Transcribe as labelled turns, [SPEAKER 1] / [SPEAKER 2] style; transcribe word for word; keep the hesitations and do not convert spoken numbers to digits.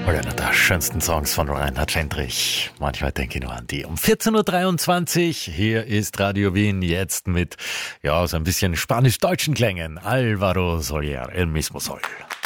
[SPEAKER 1] Einer der schönsten Songs von Reinhard Fendrich. Manchmal denke ich nur an die. Um vierzehn Uhr dreiundzwanzig, hier ist Radio Wien jetzt mit, ja, so ein bisschen spanisch-deutschen Klängen. Álvaro Soler, El mismo Sol.